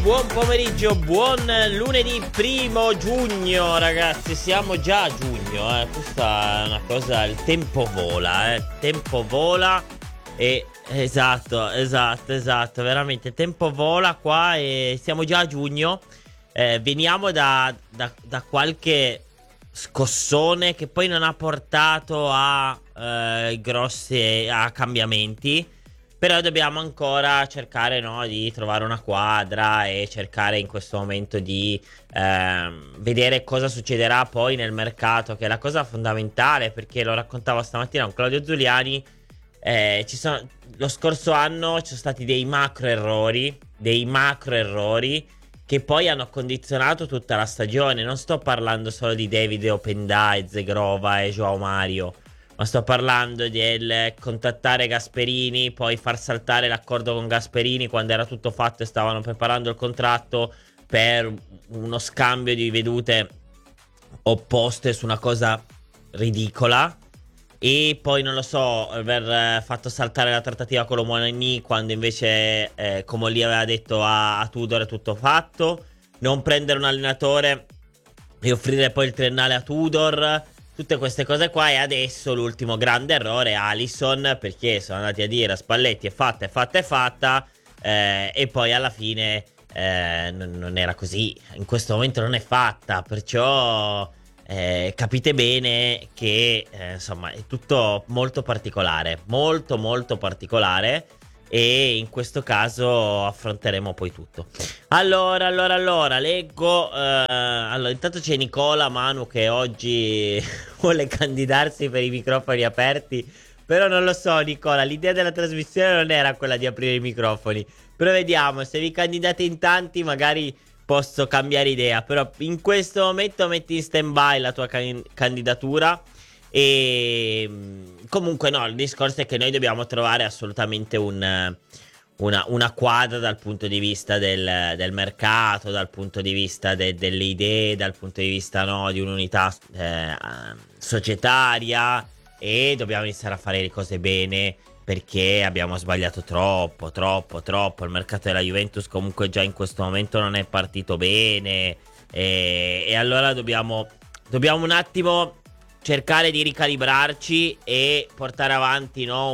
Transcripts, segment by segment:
Buon pomeriggio, buon lunedì 1 giugno, ragazzi. Siamo già a giugno, questa è una cosa. Il tempo vola, il tempo vola. E esatto, veramente il tempo vola qua e siamo già a giugno. Veniamo da qualche scossone che poi non ha portato a grossi cambiamenti. Però dobbiamo ancora cercare, no, di trovare una quadra e cercare in questo momento di vedere cosa succederà poi nel mercato, che è la cosa fondamentale, perché lo raccontavo stamattina con Claudio Zuliani. Lo scorso anno ci sono stati dei macro errori che poi hanno condizionato tutta la stagione. Non sto parlando solo di Davide Opendai, Zegrova e Joao Mario, ma sto parlando del contattare Gasperini, poi far saltare l'accordo con Gasperini quando era tutto fatto e stavano preparando il contratto per uno scambio di vedute opposte su una cosa ridicola. E poi non lo so, aver fatto saltare la trattativa con Lomoni quando invece Comolli aveva detto a Tudor è tutto fatto. Non prendere un allenatore e offrire poi il triennale a Tudor. Tutte queste cose qua. E adesso l'ultimo grande errore è Alisson, perché sono andati a dire a Spalletti è fatta. E poi alla fine non era così. In questo momento non è fatta. Perciò capite bene che insomma è tutto molto particolare. Molto particolare. E in questo caso affronteremo poi tutto. Allora, leggo. Allora, intanto c'è Nicola Manu che oggi vuole candidarsi per i microfoni aperti. Però non lo so, Nicola, l'idea della trasmissione non era quella di aprire i microfoni. Però vediamo, se vi candidate in tanti magari posso cambiare idea. Però in questo momento metti in stand-by la tua candidatura. E comunque no, il discorso è che noi dobbiamo trovare assolutamente una quadra dal punto di vista del mercato, dal punto di vista delle idee, dal punto di vista, no, di un'unità societaria. E dobbiamo iniziare a fare le cose bene, perché abbiamo sbagliato troppo. Il mercato della Juventus comunque già in questo momento non è partito bene. E allora dobbiamo un attimo cercare di ricalibrarci e portare avanti, no,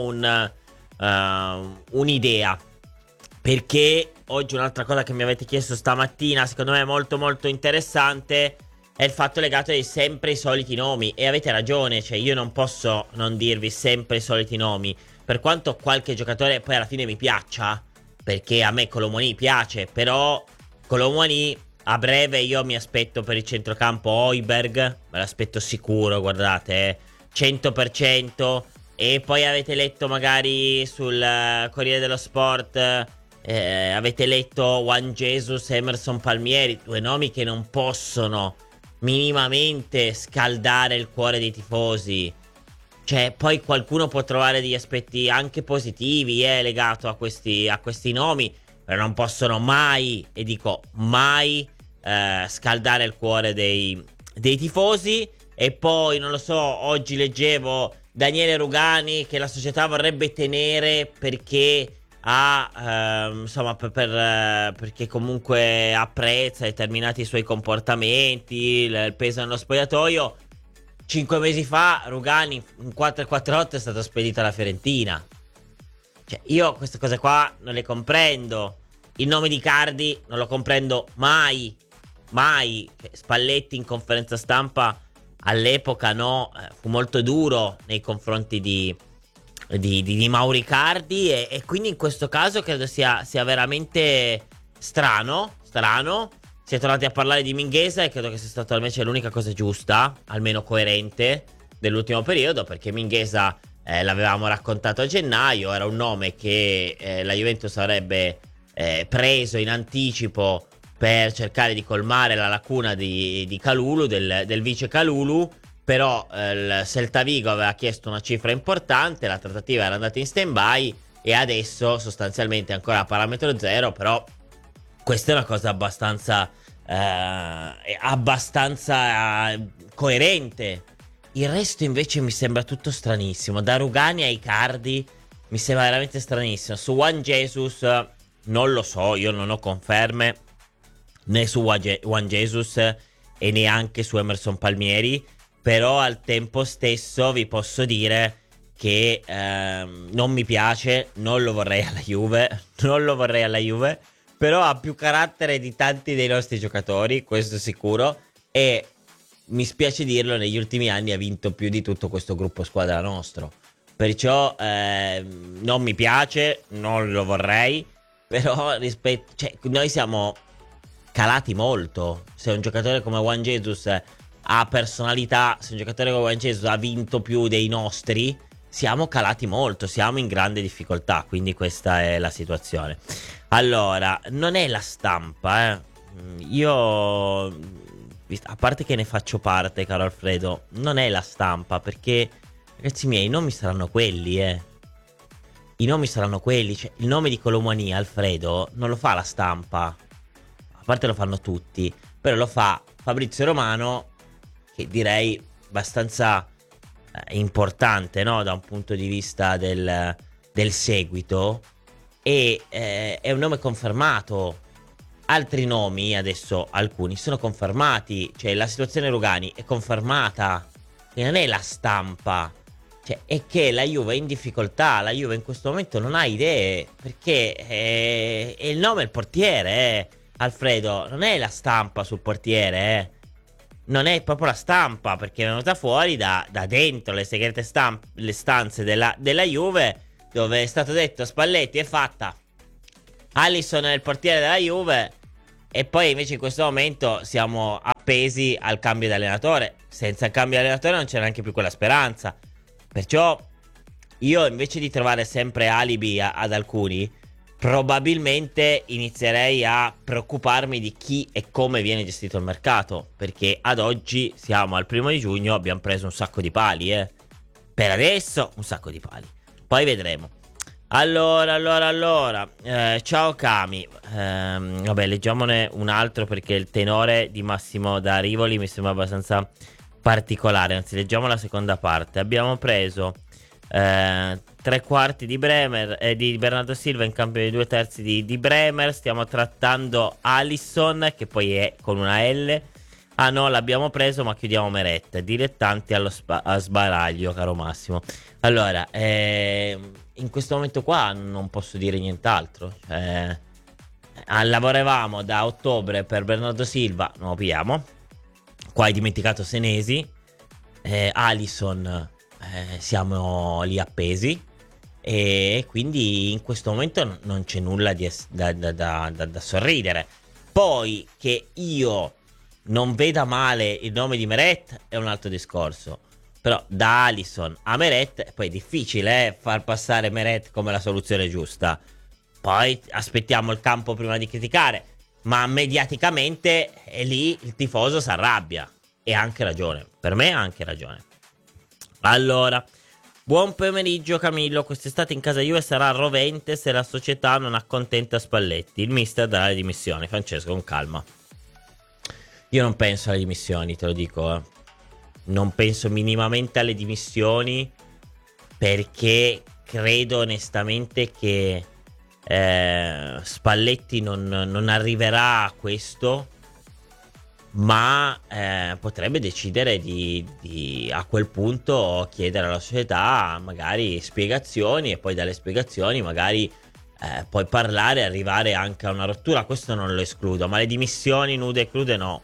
un'idea. Perché oggi un'altra cosa che mi avete chiesto stamattina, secondo me molto interessante, è il fatto legato ai sempre i soliti nomi. E avete ragione, cioè io non posso non dirvi sempre i soliti nomi. Per quanto qualche giocatore poi alla fine mi piaccia, perché a me Colomoni piace, però Colomoni a breve io mi aspetto per il centrocampo Højbjerg, me l'aspetto sicuro, guardate, 100%. E poi avete letto magari sul Corriere dello Sport, avete letto Juan Jesus, Emerson Palmieri, due nomi che non possono minimamente scaldare il cuore dei tifosi. Cioè, poi qualcuno può trovare degli aspetti anche positivi, legato a questi nomi, però non possono mai, e dico mai, scaldare il cuore dei tifosi. E poi, non lo so, oggi leggevo Daniele Rugani che la società vorrebbe tenere perché insomma, perché comunque apprezza determinati suoi comportamenti, il peso nello spogliatoio. 5 mesi fa Rugani in 4-4-8 è stato spedito alla Fiorentina. Cioè, io queste cose qua non le comprendo. Il nome di Cardi non lo comprendo mai. Spalletti in conferenza stampa all'epoca, no, fu molto duro nei confronti di Mauri Cardi. E quindi in questo caso credo sia veramente strano. Si è tornati a parlare di Mingueza e credo che sia stata invece l'unica cosa giusta, almeno coerente, dell'ultimo periodo, perché Mingueza l'avevamo raccontato a gennaio, era un nome che la Juventus avrebbe preso in anticipo per cercare di colmare la lacuna di Kalulu, del vice Kalulu. Però il Celta Vigo aveva chiesto una cifra importante, la trattativa era andata in stand-by e adesso sostanzialmente ancora a parametro zero. Però questa è una cosa abbastanza coerente. Il resto invece mi sembra tutto stranissimo. Da Rugani a Icardi mi sembra veramente stranissimo. Su Juan Jesus non lo so, io non ho conferme. né su Juan Jesus e neanche su Emerson Palmieri, però al tempo stesso vi posso dire che non mi piace, non lo vorrei alla Juve, non lo vorrei alla Juve, però ha più carattere di tanti dei nostri giocatori, questo sicuro, e mi spiace dirlo, negli ultimi anni ha vinto più di tutto questo gruppo squadra nostro. Perciò non mi piace, non lo vorrei, però cioè, noi siamo calati molto. Se un giocatore come Juan Jesus ha personalità, se un giocatore come Juan Jesus ha vinto più dei nostri, siamo calati molto, siamo in grande difficoltà, quindi questa è la situazione. Allora, non è la stampa, io, a parte che ne faccio parte, caro Alfredo, non è la stampa, perché, ragazzi miei, i nomi saranno quelli, I nomi saranno quelli, cioè, il nome di Colomani, Alfredo, non lo fa la stampa. A parte lo fanno tutti, però lo fa Fabrizio Romano, che direi abbastanza importante, no? Da un punto di vista del seguito, e è un nome confermato. Altri nomi, adesso alcuni, sono confermati, cioè la situazione Rugani è confermata, e non è la stampa, cioè è che la Juve è in difficoltà, la Juve in questo momento non ha idee, perché è il nome è il portiere, Alfredo, non è la stampa sul portiere, non è proprio la stampa, perché è venuta fuori da dentro le segrete le stanze della Juve, dove è stato detto Spalletti è fatta, Alisson è il portiere della Juve, e poi invece in questo momento siamo appesi al cambio di allenatore. Senza il cambio di allenatore non c'è neanche più quella speranza. Perciò io, invece di trovare sempre alibi ad alcuni, probabilmente inizierei a preoccuparmi di chi e come viene gestito il mercato, perché ad oggi siamo al 1 giugno, abbiamo preso un sacco di pali, per adesso un sacco di pali, poi vedremo. Allora, ciao Kami, vabbè, leggiamone un altro, perché il tenore di Massimo da Rivoli mi sembra abbastanza particolare. Anzi, leggiamo la seconda parte. Abbiamo preso 3/4 di Bremer, di Bernardo Silva in cambio di 2/3 di Bremer. Stiamo trattando Alisson, che poi è con una L. Ah no, l'abbiamo preso, ma chiudiamo Meret. Dilettanti a sbaraglio, caro Massimo. Allora, in questo momento qua non posso dire nient'altro. Lavoravamo da ottobre per Bernardo Silva, non lo pigliamo. Qua hai dimenticato Senesi. Alisson, siamo lì appesi. E quindi in questo momento non c'è nulla da sorridere. Poi che io non veda male il nome di Meret è un altro discorso. Però da Alisson a Meret poi è difficile far passare Meret come la soluzione giusta. Poi aspettiamo il campo prima di criticare, ma mediaticamente è lì il tifoso si arrabbia. E ha anche ragione, per me ha anche ragione. Allora, buon pomeriggio Camillo, quest'estate in casa Juve sarà rovente se la società non accontenta Spalletti. Il mister darà le dimissioni. Francesco, con calma. Io non penso alle dimissioni, te lo dico. Non penso minimamente alle dimissioni, perché credo onestamente che Spalletti non arriverà a questo, ma potrebbe decidere a quel punto chiedere alla società magari spiegazioni, e poi dalle spiegazioni magari poi parlare e arrivare anche a una rottura. Questo non lo escludo, ma le dimissioni nude e crude no.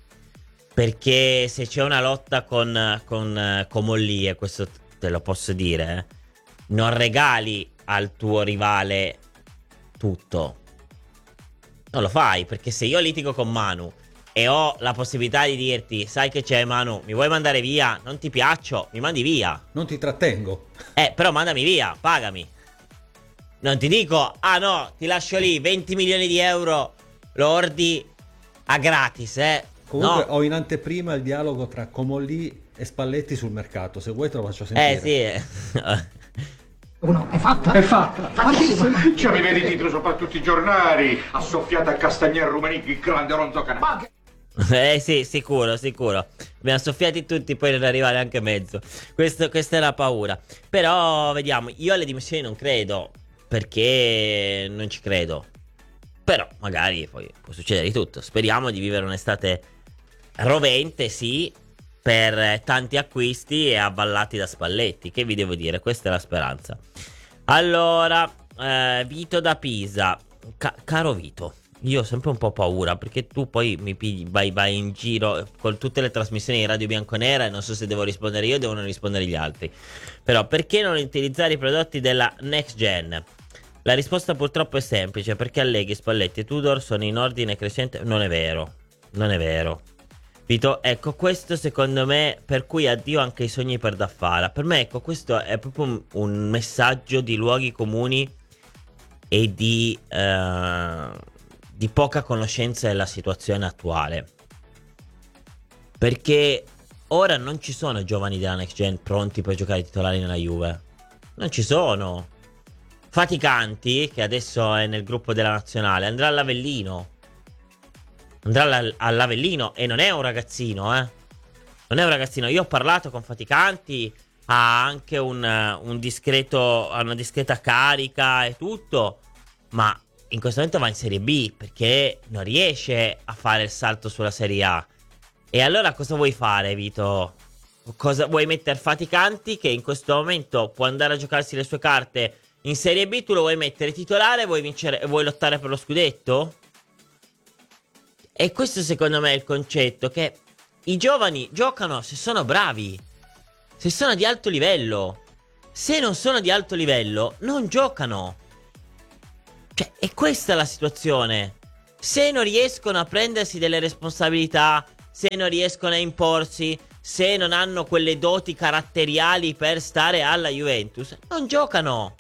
Perché se c'è una lotta con Comolli, e questo te lo posso dire, non regali al tuo rivale tutto. Non lo fai, perché se io litigo con Manu e ho la possibilità di dirti, sai che c'è Manu, mi vuoi mandare via? Non ti piaccio, mi mandi via. Non ti trattengo. Però mandami via, pagami. Non ti dico, ah no, ti lascio lì 20 milioni di euro lordi a gratis, Comunque no. ho in anteprima il dialogo tra Comolli e Spalletti sul mercato. Se vuoi te lo faccio sentire. Sì. Uno, è fatta? È fatta. Fattissima. Ci avevi i titoli sopra tutti i giornali. Ha soffiato a Castagnier Rumenichi, il grande Ronzo Canale. Sì, sicuro. Abbiamo soffiati tutti, poi non arrivare anche mezzo. Questa è la paura. Però vediamo, io alle dimissioni non credo, perché non ci credo. Però magari poi può succedere di tutto. Speriamo di vivere un'estate rovente, sì, per tanti acquisti e avvallati da Spalletti. Che vi devo dire? Questa è la speranza. Allora, Vito da Pisa. Caro Vito, io ho sempre un po' paura perché tu poi mi pigli, vai in giro con tutte le trasmissioni di Radio Bianconera e non so se devo rispondere io o devono rispondere gli altri. Però perché non utilizzare i prodotti della Next Gen? La risposta purtroppo è semplice, perché Allegri, Spalletti e Tudor sono in ordine crescente. Non è vero, non è vero. Vito, ecco, questo secondo me, per cui addio anche i sogni per Daffara. Per me, ecco, questo è proprio un messaggio di luoghi comuni e di poca conoscenza della situazione attuale. Perché ora non ci sono giovani della Next Gen pronti per giocare titolari nella Juve. Non ci sono. Faticanti, che adesso è nel gruppo della nazionale, andrà all'Avellino. All'Avellino e non è un ragazzino, Non è un ragazzino. Io ho parlato con Faticanti, ha anche una discreta carica e tutto, ma in questo momento va in Serie B perché non riesce a fare il salto sulla Serie A. E allora cosa vuoi fare, Vito? Cosa vuoi mettere Faticanti, che in questo momento può andare a giocarsi le sue carte in Serie B? Tu lo vuoi mettere titolare? Vuoi vincere? Vuoi lottare per lo scudetto? E questo secondo me è il concetto, che i giovani giocano se sono bravi, se sono di alto livello. Se non sono di alto livello non giocano. Cioè, è questa la situazione. Se non riescono a prendersi delle responsabilità, se non riescono a imporsi, se non hanno quelle doti caratteriali per stare alla Juventus, non giocano.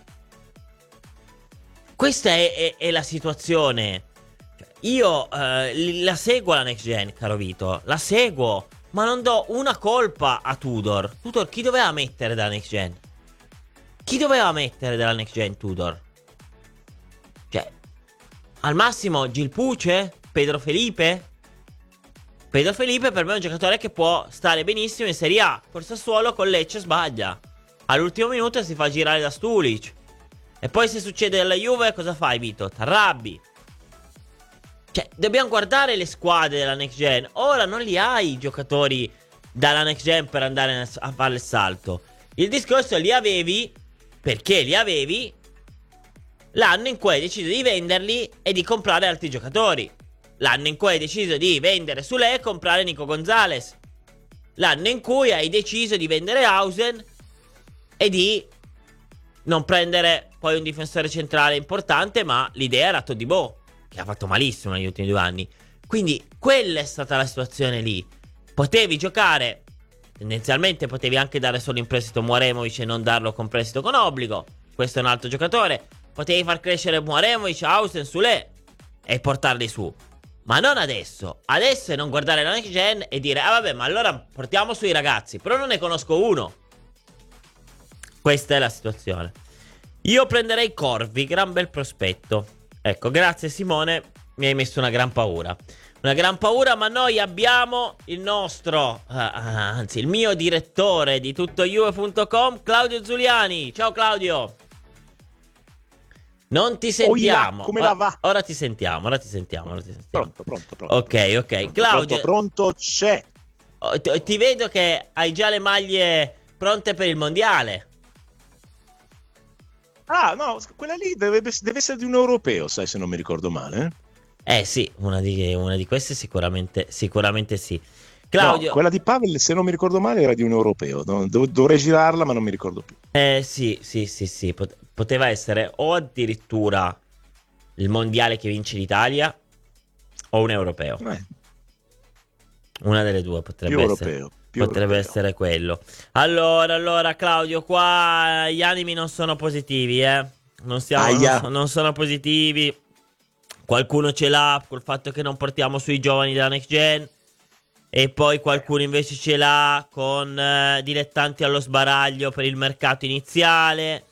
Questa è la situazione. Io la seguo la Next Gen, caro Vito. La seguo, ma non do una colpa a Tudor. Tudor chi doveva mettere dalla Next Gen? Chi doveva mettere dalla Next Gen Tudor? Cioè, al massimo Gil Puce? Pedro Felipe? Pedro Felipe per me è un giocatore che può stare benissimo in Serie A. Col Sassuolo, con Lecce sbaglia. All'ultimo minuto si fa girare da Stulic. E poi se succede alla Juve cosa fai, Vito? T'arrabbi. Cioè, dobbiamo guardare le squadre della Next Gen. Ora non li hai i giocatori dalla Next Gen per andare a fare il salto. Il discorso li avevi perché li avevi l'anno in cui hai deciso di venderli e di comprare altri giocatori. L'anno in cui hai deciso di vendere Sule e comprare Nico Gonzalez. L'anno in cui hai deciso di vendere Hausen e di non prendere poi un difensore centrale importante, ma l'idea era Todibo, che ha fatto malissimo negli ultimi 2 anni. Quindi quella è stata la situazione lì. Potevi giocare, tendenzialmente potevi anche dare solo in prestito Muaremovic e non darlo con prestito con obbligo. Questo è un altro giocatore. Potevi far crescere Muaremovic, Hausen, Sule e portarli su. Ma non adesso. Adesso è non guardare la Next Gen e dire: ah vabbè, ma allora portiamo sui ragazzi. Però non ne conosco uno. Questa è la situazione. Io prenderei Corvi, gran bel prospetto. Ecco, grazie Simone, mi hai messo una gran paura. Una gran paura, ma noi abbiamo il nostro, anzi il mio direttore di tuttojuve.com, Claudio Zuliani. Ciao Claudio. Non ti sentiamo. Come la va? Ora ti sentiamo. Pronto. Ok. Claudio. Pronto, c'è. Ti vedo che hai già le maglie pronte per il mondiale. Ah, no, quella lì deve essere di un europeo, sai, se non mi ricordo male. Sì, una di queste sicuramente sì. Claudio. No, quella di Pavel, se non mi ricordo male, era di un europeo. Dovrei girarla, ma non mi ricordo più. Sì. Poteva essere o addirittura il mondiale che vince l'Italia o un europeo. Una delle due potrebbe essere. Potrebbe essere quello. Allora, Claudio, qua gli animi non sono positivi, non sono positivi. Qualcuno ce l'ha col fatto che non portiamo sui giovani della Next Gen. E poi qualcuno invece ce l'ha con dilettanti allo sbaraglio per il mercato iniziale.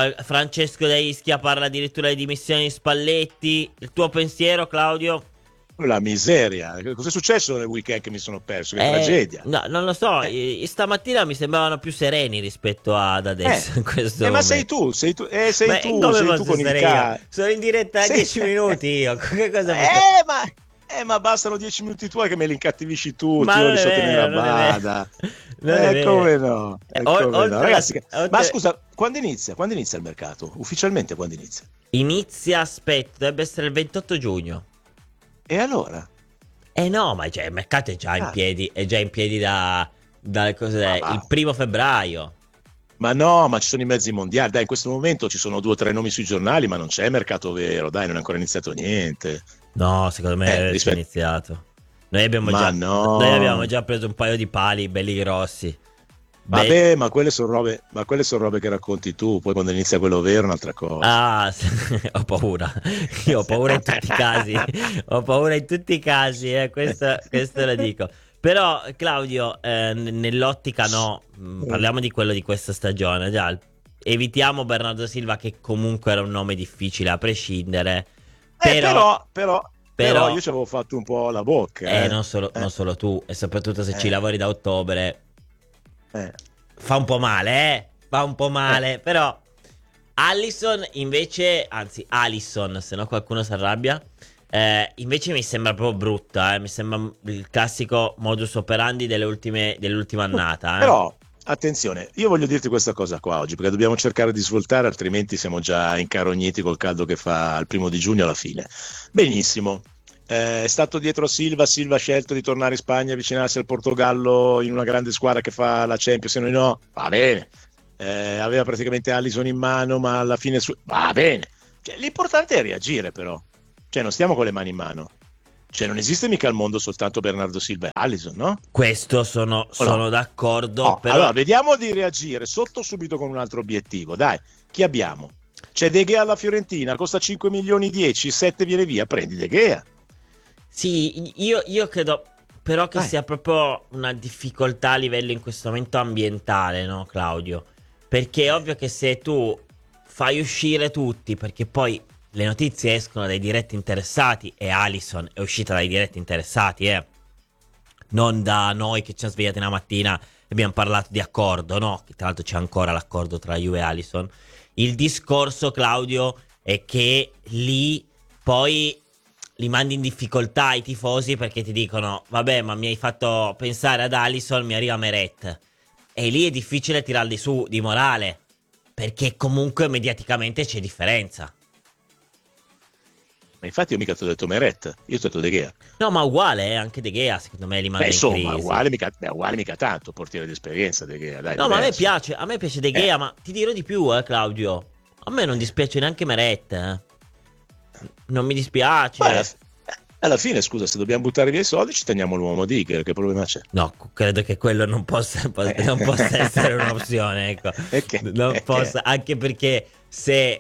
Francesco da Ischia parla addirittura di dimissioni di Spalletti. Il tuo pensiero, Claudio? La miseria. Cos'è successo nel weekend che mi sono perso? Che tragedia. No, non lo so. Stamattina mi sembravano più sereni rispetto ad adesso. In questo ma momento. sei tu Come sei tu con il io? Sono in diretta a 10 minuti io. Che cosa ma bastano 10 minuti tuoi che me li incattivisci tutti. Ma io non li è sotto vero, la non è vero. bada. Non è vero. Come no? Ragazzi, oltre- ma scusa, quando inizia? Quando inizia il mercato? Ufficialmente quando inizia? Inizia, aspetta, dovrebbe essere il 28 giugno. E allora? No, ma il mercato è già in piedi. È già in piedi da cos'è? Ma va. Il 1 febbraio. Ma no, ma ci sono i mezzi mondiali. Dai, in questo momento ci sono 2 o 3 nomi sui giornali, ma non c'è mercato vero. Dai, non è ancora iniziato niente. No, secondo me è iniziato. Noi abbiamo già preso un paio di pali belli grossi. Vabbè, ma quelle sono robe che racconti tu. Poi quando inizia quello vero è un'altra cosa. Ah, ho paura. Io ho paura in tutti i casi. Ho paura in tutti i casi, questo lo dico. Però, Claudio, nell'ottica no, parliamo di quello di questa stagione. Già, evitiamo Bernardo Silva, che comunque era un nome difficile a prescindere. Però io ci avevo fatto un po' la bocca. Non solo tu, e soprattutto se ci lavori da ottobre. Fa un po' male, fa un po' male. Però Alisson invece, anzi Alisson, se no qualcuno si arrabbia. Invece mi sembra proprio brutta, mi sembra il classico modus operandi dell'ultima annata. Però attenzione, io voglio dirti questa cosa qua oggi, perché dobbiamo cercare di svoltare, altrimenti siamo già incarogniti col caldo che fa al 1 giugno alla fine. Benissimo. È stato dietro Silva ha scelto di tornare in Spagna, avvicinarsi al Portogallo in una grande squadra che fa la Champions, se no, va bene. Aveva praticamente Alisson in mano, ma alla fine va bene. Cioè, l'importante è reagire, però. Cioè, non stiamo con le mani in mano. Cioè, non esiste mica al mondo soltanto Bernardo Silva e Alisson, no? Questo sono d'accordo. Però... Allora, vediamo di reagire sotto subito con un altro obiettivo. Dai, chi abbiamo? C'è De Gea alla Fiorentina, costa 5 milioni 10, 7 viene via, prendi De Gea. Sì, io credo però che sia proprio una difficoltà a livello in questo momento ambientale, no, Claudio? Perché è ovvio che se tu fai uscire tutti, perché poi le notizie escono dai diretti interessati, e Alisson è uscita dai diretti interessati, non da noi che ci siamo svegliati una mattina e abbiamo parlato di accordo, no? Che tra l'altro c'è ancora l'accordo tra Juve e Alisson. Il discorso, Claudio, è che lì poi li mandi in difficoltà i tifosi, perché ti dicono vabbè, ma mi hai fatto pensare ad Alisson, mi arriva Meret, e lì è difficile tirarli su di morale, perché comunque mediaticamente c'è differenza. Ma infatti io mica ti ho detto Meret, io ti ho detto De Gea. No, ma uguale, anche De Gea secondo me li manda in crisi. Uguale mica tanto, portiere di esperienza De Gea, dai. No, ma a me piace De Gea, ma ti dirò di più, Claudio, a me non dispiace neanche Meret, non mi dispiace. Ma alla fine, scusa, se dobbiamo buttare via i soldi ci teniamo l'uomo Digger, che problema c'è? No, credo che quello non possa essere un'opzione, ecco. Anche perché se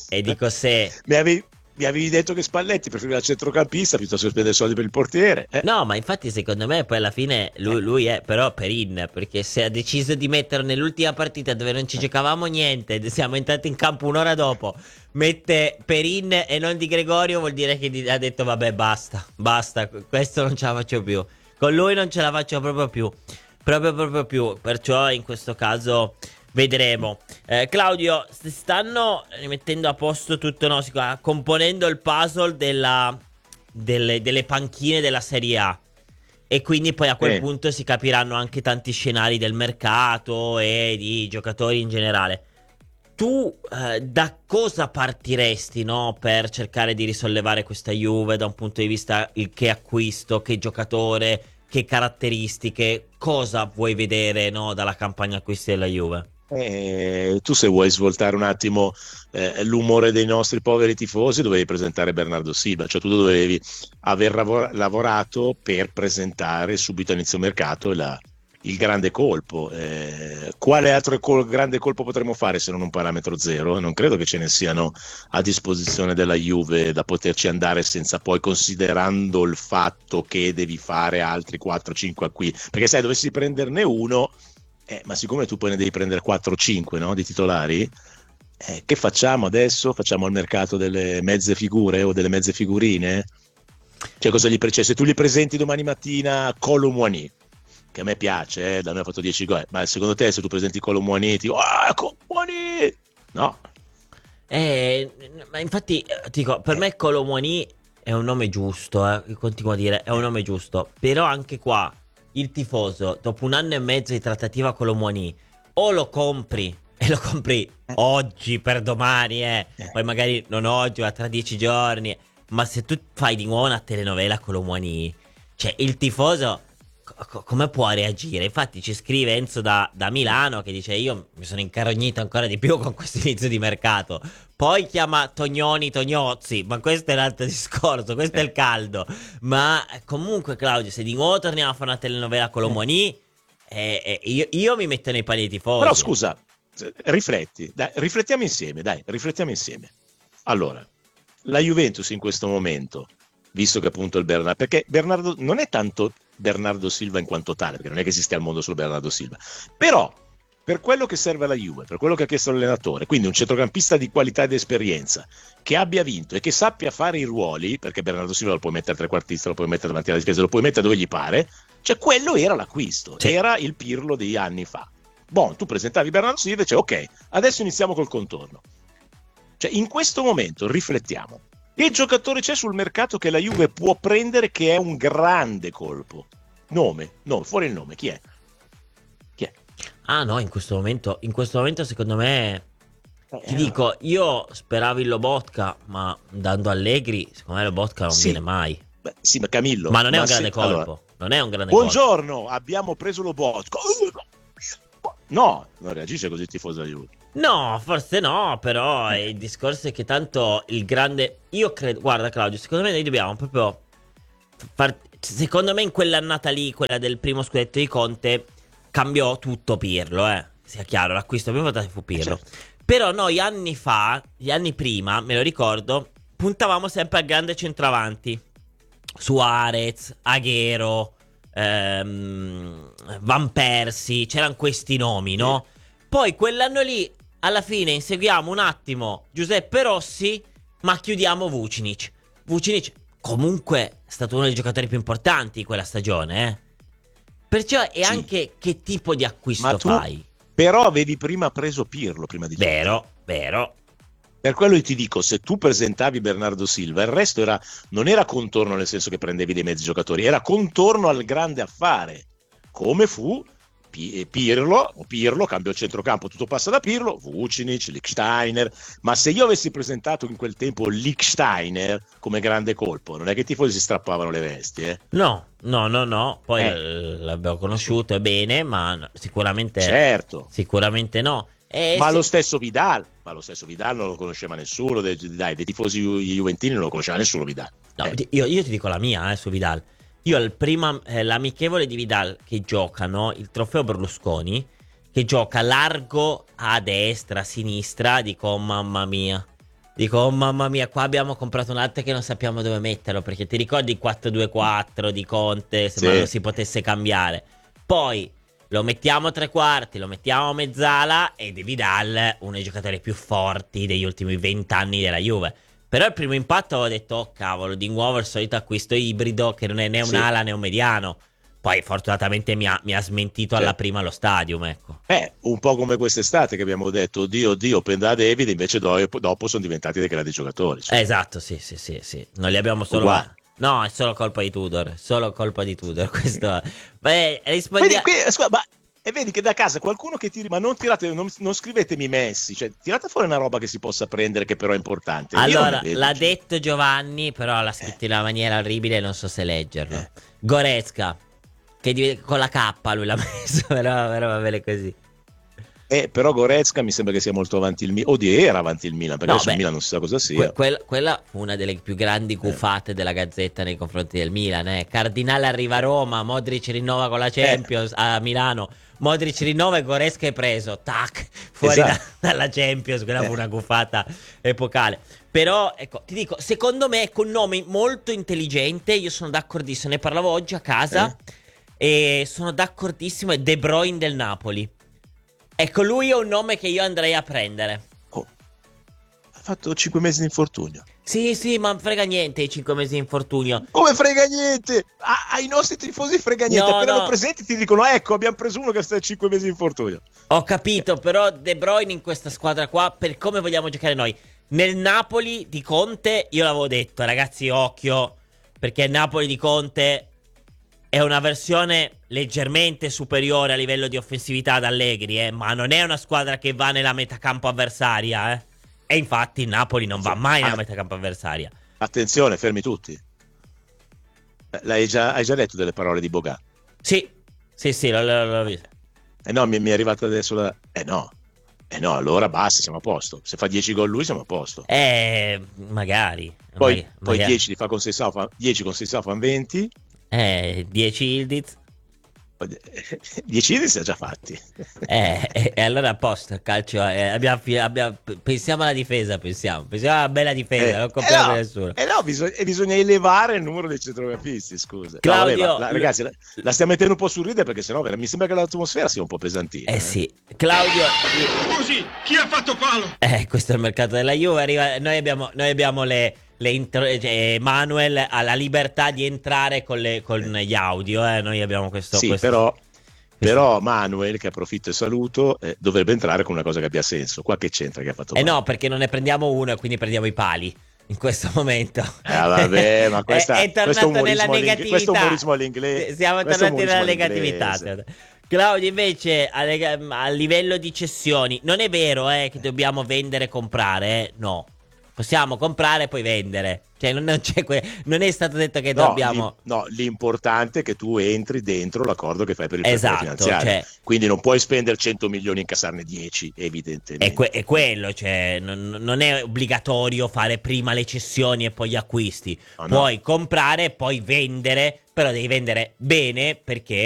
mi avevi detto che Spalletti preferiva il centrocampista piuttosto che spendere soldi per il portiere. No, ma infatti secondo me poi alla fine lui è però Perin, perché se ha deciso di metterlo nell'ultima partita dove non ci giocavamo niente, siamo entrati in campo un'ora dopo, mette Perin e non Di Gregorio, vuol dire che ha detto vabbè basta, questo non ce la faccio più, con lui non ce la faccio proprio più, perciò in questo caso vedremo. Claudio, stanno rimettendo a posto tutto, no? Componendo il puzzle delle panchine della Serie A, e quindi poi a quel punto si capiranno anche tanti scenari del mercato e di giocatori in generale. Tu da cosa partiresti, no? Per cercare di risollevare questa Juve da un punto di vista che acquisto, che giocatore, che caratteristiche, cosa vuoi vedere, no, dalla campagna acquisti della Juve? Tu, se vuoi svoltare un attimo l'umore dei nostri poveri tifosi, dovevi presentare Bernardo Silva, cioè tu dovevi aver lavorato per presentare subito a inizio mercato il grande colpo. Quale altro grande colpo potremmo fare se non un parametro zero? Non credo che ce ne siano a disposizione della Juve da poterci andare senza, poi considerando il fatto che devi fare altri 4-5 acquisti, perché sai, dovessi prenderne uno, ma siccome tu poi ne devi prendere 4 o 5, no, di titolari, che facciamo adesso? Facciamo il mercato delle mezze figure o delle mezze figurine? Cioè, cosa gli se tu li presenti domani mattina Kolo Muani, che a me piace, da noi ha fatto 10 gol, ma secondo te se tu presenti Kolo Muani ti dico, Kolo Muani! No. Ma infatti, dico, per me Kolo Muani è un nome giusto, continuo a dire, è un nome giusto. Però anche qua, il tifoso, dopo 1 anno e mezzo di trattativa con lo Muani, o lo compri, e lo compri oggi per domani, poi magari non oggi, ma tra 10 giorni. Ma se tu fai di nuovo una telenovela con lo Muani, cioè il tifoso come può reagire? Infatti ci scrive Enzo da Milano che dice: io mi sono incarognito ancora di più con questo inizio di mercato. Poi chiama Tognozzi, ma questo è un altro discorso, questo è il caldo. Ma comunque, Claudio, se di nuovo torniamo a fare una telenovela con lo Muani, io mi metto nei panni dei tifosi. Però scusa, riflettiamo insieme, Allora, la Juventus in questo momento, visto che appunto il Bernardo, perché Bernardo non è tanto Bernardo Silva in quanto tale, perché non è che esiste al mondo solo Bernardo Silva, però per quello che serve alla Juve, per quello che ha chiesto l'allenatore, quindi un centrocampista di qualità ed esperienza, che abbia vinto e che sappia fare i ruoli, perché Bernardo Silva lo puoi mettere trequartista, lo puoi mettere davanti alla difesa, lo puoi mettere dove gli pare, cioè quello era l'acquisto, sì. Era il Pirlo di anni fa. Tu presentavi Bernardo Silva e dicevi ok, adesso iniziamo col contorno. Cioè in questo momento riflettiamo, che giocatore c'è sul mercato che la Juve può prendere che è un grande colpo? Nome, fuori il nome, chi è? Ah no, in questo momento secondo me, ti dico, io speravo in Lobotka, ma dando Allegri, secondo me Lobotka non viene mai. Beh, sì, ma Camillo, ma non è un grande colpo, allora, non è un grande buongiorno, colpo. abbiamo preso Lobotka. No, non reagisce così il tifoso della Juve. No, forse no, però il discorso è che tanto il grande... Io credo, guarda Claudio, secondo me noi dobbiamo proprio secondo me in quell'annata lì, quella del primo scudetto di Conte, cambiò tutto Pirlo, sia chiaro, l'acquisto più importante fu Pirlo. Certo. Però noi gli anni prima, me lo ricordo, puntavamo sempre al grande centravanti. Suarez, Aguero, Van Persie, c'erano questi nomi, no? Poi quell'anno lì, alla fine, inseguiamo un attimo Giuseppe Rossi, ma chiudiamo Vucinic. Vucinic comunque è stato uno dei giocatori più importanti di quella stagione, Perciò è anche che tipo di acquisto fai. Però avevi prima preso Pirlo, prima di Vero. Per quello ti dico, se tu presentavi Bernardo Silva, il resto non era contorno nel senso che prendevi dei mezzi giocatori, era contorno al grande affare, come fu Pirlo, cambio centrocampo, tutto passa da Pirlo, Vucinic, Lichtsteiner, ma se io avessi presentato in quel tempo Lichtsteiner come grande colpo, non è che i tifosi si strappavano le vesti, No, poi l'abbiamo conosciuto, è bene, ma sicuramente... Certo. Sicuramente no. Lo stesso Vidal non lo conosceva nessuno, dei tifosi juventini non lo conosceva nessuno Vidal. No, io ti dico la mia su Vidal. Io l'amichevole di Vidal che giocano, il trofeo Berlusconi, che gioca largo a destra, a sinistra, dico oh mamma mia, qua abbiamo comprato un altro che non sappiamo dove metterlo, perché ti ricordi il 4-2-4 di Conte, se non si potesse cambiare. Poi lo mettiamo a tre quarti, lo mettiamo a mezzala, ed è Vidal uno dei giocatori più forti degli ultimi 20 anni della Juve. Però il primo impatto avevo detto, oh cavolo, di nuovo il solito acquisto ibrido che non è né un'ala né un mediano. Poi fortunatamente mi ha smentito alla prima allo stadium, ecco. Un po' come quest'estate che abbiamo detto, oddio, prenda David, invece dopo sono diventati dei grandi giocatori. Cioè. Esatto, sì. Non li abbiamo solo... Uguale. No, è solo colpa di Tudor, questo... Beh, E vedi che da casa qualcuno che tiri, ma non scrivetemi Messi, cioè tirate fuori una roba che si possa prendere che però è importante. Allora, l'ha detto Giovanni, però l'ha scritto in una maniera orribile, non so se leggerlo. Goretzka, che con la K lui l'ha messo, però va bene così. Però Goretzka mi sembra che sia molto avanti il Milan, era avanti il Milan, perché adesso il Milan non si sa cosa sia. Quella fu una delle più grandi gufate della Gazzetta nei confronti del Milan. Cardinale arriva a Roma, Modric rinnova con la Champions a Milano, Modric rinnova e Goretzka è preso, tac, fuori dalla Champions. Quella fu una gufata epocale. Però, ecco, ti dico, secondo me con nomi molto intelligente, io sono d'accordissimo, ne parlavo oggi a casa, e sono d'accordissimo, è De Bruyne del Napoli. Ecco, lui è un nome che io andrei a prendere. Ha fatto 5 mesi di infortunio. Sì, ma frega niente i 5 mesi di infortunio. Come frega niente? Ai nostri tifosi frega niente. No, Appena no. lo presenti ti dicono ecco, abbiamo preso uno che sta 5 mesi di infortunio. Ho capito, però De Bruyne in questa squadra qua, per come vogliamo giocare noi. Nel Napoli di Conte, io l'avevo detto, ragazzi, occhio, perché il Napoli di Conte è una versione leggermente superiore a livello di offensività ad Allegri, ma non è una squadra che va nella metacampo avversaria, E infatti il Napoli non va mai nella metacampo avversaria. Attenzione, fermi tutti. Hai già letto delle parole di Boga? Sì, l'ho visto. No, mi è arrivata adesso la... no, allora basta, siamo a posto. Se fa 10 gol lui siamo a posto. Magari. Poi magari. 10 li fa con Seisao, 10 con Seisao fanno 20. 10 Ildiz. 10 li si è già fatti. E allora a posto, calcio. Pensiamo alla difesa, pensiamo a una bella difesa, non compriamo nessuno. Bisogna elevare il numero dei centrocampisti, scusa. Claudio, ragazzi, la stiamo mettendo un po' sul ridere perché sennò mi sembra che l'atmosfera sia un po' pesantina. Sì, Claudio. Così, chi ha fatto palo? Questo è il mercato della Juve. Noi abbiamo Manuel ha la libertà di entrare con gli audio. Noi abbiamo questo. Sì, però Manuel, che approfitto e saluto, dovrebbe entrare con una cosa che abbia senso. Qua che c'entra che ha fatto male? No, perché non ne prendiamo uno e quindi prendiamo i pali in questo momento. Vabbè, ma è tornato nella negatività. Questo umorismo all'inglese. Siamo tornati nella negatività. Claudio, invece, a livello di cessioni, non è vero che dobbiamo vendere e comprare, no. Possiamo comprare e poi vendere. Cioè, non è stato detto che dobbiamo. L'importante è che tu entri dentro l'accordo che fai per il fattore finanziario. Cioè, quindi non puoi spendere 100 milioni e incassarne 10, evidentemente. È quello, cioè, non è obbligatorio fare prima le cessioni e poi gli acquisti. Puoi comprare e poi vendere, però devi vendere bene perché